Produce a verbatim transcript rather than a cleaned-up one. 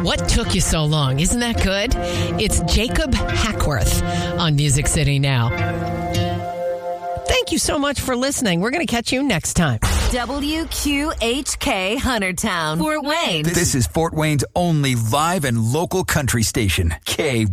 What Took You So Long? Isn't that good? It's Jacob Hackworth on Music City Now. Thank you so much for listening. We're going to catch you next time. W Q H K Huntertown, Fort Wayne. This is Fort Wayne's only live and local country station, K